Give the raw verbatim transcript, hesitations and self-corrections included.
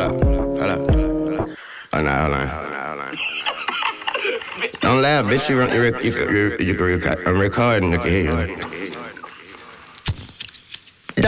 up, hold up. Oh, no, hold on. Hold on. Don't laugh, bitch. You, you, you, you, you, you, I'm recording. You can hear you.